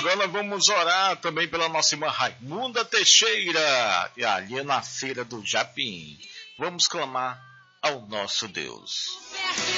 agora nós vamos orar também pela nossa irmã Raimunda Teixeira, e ali na feira do Japim. Vamos clamar ao nosso Deus.